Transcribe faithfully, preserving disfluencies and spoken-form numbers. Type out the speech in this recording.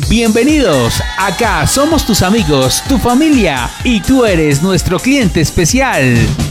Bienvenidos, acá somos tus amigos, tu familia y tú eres nuestro cliente especial.